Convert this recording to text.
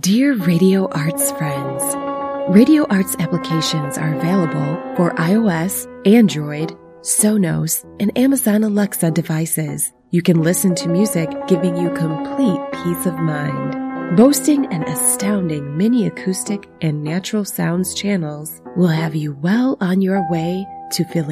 Dear Radio Arts friends, Radio Arts applications are available for iOS, Android, Sonos, and Amazon Alexa devices. You can listen to music giving you complete peace of mind. Boasting an astounding mini acoustic and natural sounds channels will have you well on your way to feeling